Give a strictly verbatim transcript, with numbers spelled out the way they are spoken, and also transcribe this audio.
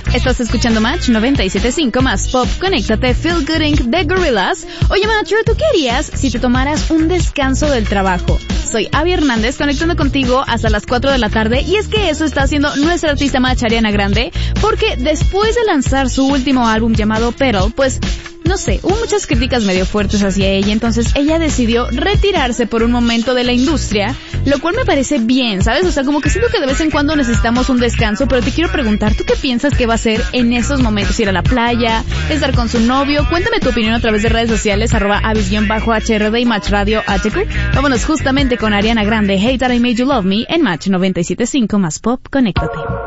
Estás escuchando Match noventa y siete punto cinco más Pop. Conéctate, Feel Good incorporated de Gorillaz. Oye, Matcher, ¿tú qué harías si te tomaras un descanso del trabajo? Soy Abby Hernández, conectando contigo hasta las cuatro de la tarde, y es que eso está haciendo nuestra artista Match, Ariana Grande, porque después de lanzar su último álbum llamado Petal, pues no sé, hubo muchas críticas medio fuertes hacia ella, entonces ella decidió retirarse por un momento de la industria, lo cual me parece bien, ¿sabes? O sea, como que siento que de vez en cuando necesitamos un descanso, pero te quiero preguntar, ¿tú qué piensas que va a hacer en esos momentos? ¿Ir a la playa? ¿Estar con su novio? Cuéntame tu opinión a través de redes sociales, arroba avis-H R D y Match Radio H Q. Vámonos justamente con Ariana Grande, Hey That I Made You Love Me, en Match noventa y siete punto cinco más Pop. Conéctate.